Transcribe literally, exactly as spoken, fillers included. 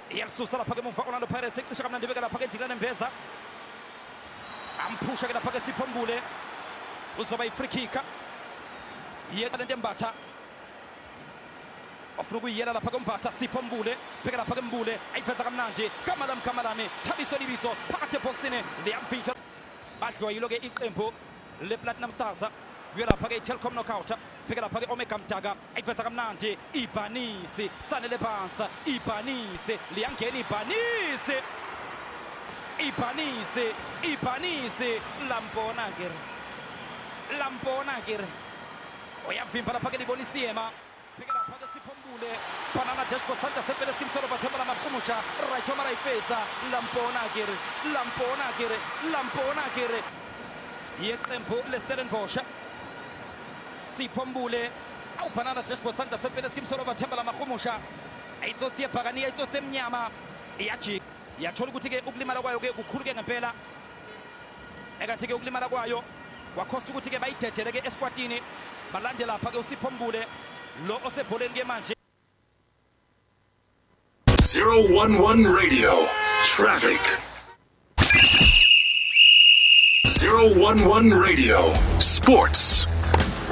iyasusa lapha ke muva Orlando Pirates icishe kamnandi beka lapha ke Dylan Mbeza amphusha ke lapha ke Sipho Mbule uzoba i free kick yeka lento embatha ofuna ukuyiyela lapha kombatha Sipho Mbule sibheka lapha ke Mbule ayiveza kamnandi Kamalami Kamalami Thabiso Libitso phakathi eboxini liyamfitha badliwa yilo ke iqembu le Platinum Stars kuya lapha ke Telkom Knockout sibheka lapha ke Omega Mdaka ayiveza kamnandi Ibanisi Sanele Bansa Ibanisi liyangena Ibanisi Ibanisi Ibanisi lambona ke lambona ke uyavimba lapha ke libonisiema sibheka lapha ke Sipho Mbule banana dashboard Santa Sepele Skim Solo bathembala mafumusha right omara ifetsa lambona ke lambona ke lambona ke yeqembu leStellenbosch Sipho Mbule awu banana dashboard Santa Sepele Skim Solo bathembala mafumusha ayitsotsi yebhakani ayitsotsi emnyama iyaji yathola ukuthi ke ukulimala kwayo ke kukhulu ke ngempela ekathi ke ukulimala kwayo wakhosta ukuthi ke bayidedele ke esquadini balande lapha ke uSipho Mbule lo osebholeni ke manje zero one one Radio Traffic. zero one one Radio Sports.